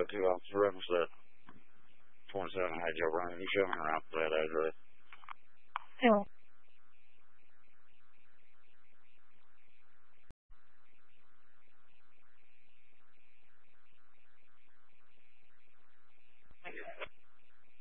2 Officer reference that 27 had you running. You show me around for that address. Hey, well.